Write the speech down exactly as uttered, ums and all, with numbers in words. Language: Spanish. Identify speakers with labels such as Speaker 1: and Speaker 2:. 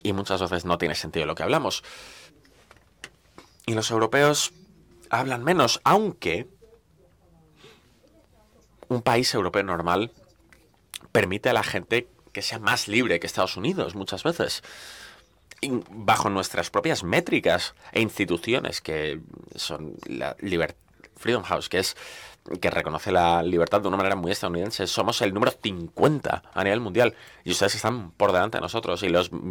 Speaker 1: y muchas veces no tiene sentido lo que hablamos. Y los europeos hablan menos, aunque un país europeo normal permite a la gente que sea más libre que Estados Unidos muchas veces, y bajo nuestras propias métricas e instituciones que son la Liber- Freedom House, que es que reconoce la libertad de una manera muy estadounidense. Somos el número cincuenta a nivel mundial y ustedes están por delante de nosotros, y los